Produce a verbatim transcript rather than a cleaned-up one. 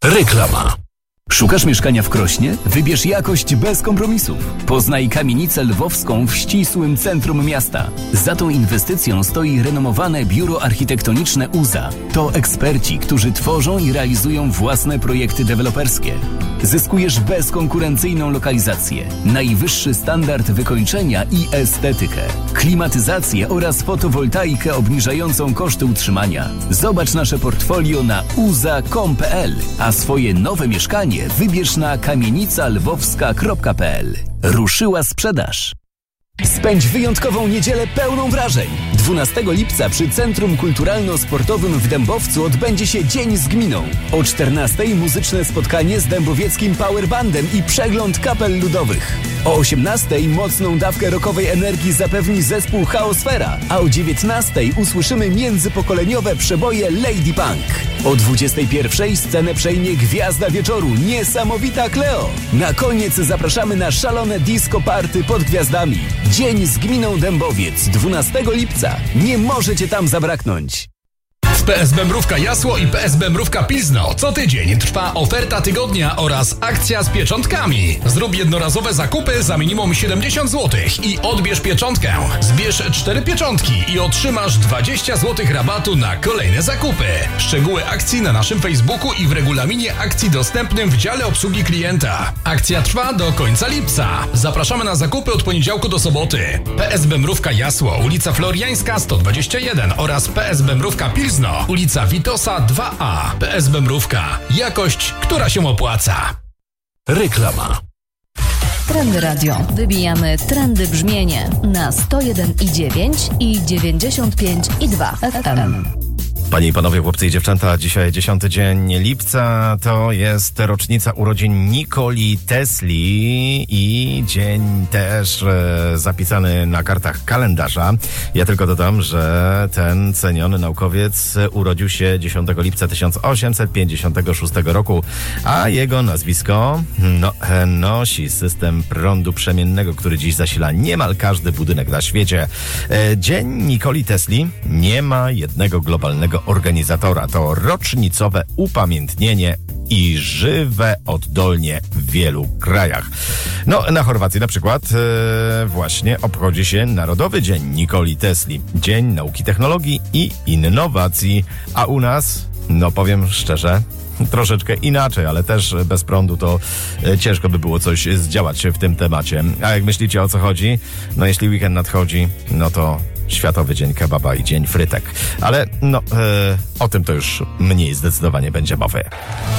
Reklama. Szukasz mieszkania w Krośnie? Wybierz jakość bez kompromisów. Poznaj kamienicę lwowską w ścisłym centrum miasta. Za tą inwestycją stoi renomowane biuro architektoniczne U Z A. To eksperci, którzy tworzą i realizują własne projekty deweloperskie. Zyskujesz bezkonkurencyjną lokalizację, najwyższy standard wykończenia i estetykę, klimatyzację oraz fotowoltaikę obniżającą koszty utrzymania. Zobacz nasze portfolio na u z a kropka com kropka p l, a swoje nowe mieszkanie wybierz na kamienica lwowska kropka p l. Ruszyła sprzedaż. Spędź wyjątkową niedzielę pełną wrażeń. dwunastego lipca przy Centrum Kulturalno-Sportowym w Dębowcu odbędzie się Dzień z Gminą. O czternastej muzyczne spotkanie z dębowieckim powerbandem i przegląd kapel ludowych. O osiemnastej mocną dawkę rockowej energii zapewni zespół Chaosfera, a o dziewiętnastej usłyszymy międzypokoleniowe przeboje Lady Punk. O dwudziestej pierwszej scenę przejmie gwiazda wieczoru, niesamowita Cleo. Na koniec zapraszamy na szalone disco party pod gwiazdami. Dzień z Gminą Dębowiec, dwunastego lipca. Nie możecie tam zabraknąć. W P S B Mrówka Jasło i P S B Mrówka Pilzno co tydzień trwa oferta tygodnia oraz akcja z pieczątkami. Zrób jednorazowe zakupy za minimum siedemdziesiąt złotych i odbierz pieczątkę. Zbierz cztery pieczątki i otrzymasz dwadzieścia złotych rabatu na kolejne zakupy. Szczegóły akcji na naszym Facebooku i w regulaminie akcji dostępnym w dziale obsługi klienta. Akcja trwa do końca lipca. Zapraszamy na zakupy od poniedziałku do soboty. P S B Mrówka Jasło, ulica Floriańska sto dwadzieścia jeden oraz P S B Mrówka Pilzno, ulica Witosa dwa a. P S B Mrówka. Jakość, która się opłaca. Reklama. Trendy Radio. Wybijamy trendy brzmienie na sto jeden i dziewięć i dziewięćdziesiąt pięć i dwa F M. Panie i panowie, chłopcy i dziewczęta, dzisiaj dziesiąty dzień lipca, to jest rocznica urodzin Nikoli Tesli i dzień też e, zapisany na kartach kalendarza. Ja tylko dodam, że ten ceniony naukowiec urodził się dziesiątego lipca tysiąc osiemset pięćdziesiątego szóstego roku, a jego nazwisko no, nosi system prądu przemiennego, który dziś zasila niemal każdy budynek na świecie. E, dzień Nikoli Tesli nie ma jednego globalnego organizatora. To rocznicowe upamiętnienie i żywe oddolnie w wielu krajach. No, na Chorwacji na przykład e, właśnie obchodzi się Narodowy Dzień Nikoli Tesli. Dzień Nauki, Technologii i Innowacji. A u nas, no powiem szczerze, troszeczkę inaczej, ale też bez prądu to e, ciężko by było coś zdziałać w tym temacie. A jak myślicie, o co chodzi? No jeśli weekend nadchodzi, no to Światowy Dzień Kebaba i Dzień Frytek. Ale no, e, o tym to już mniej zdecydowanie będzie mowy.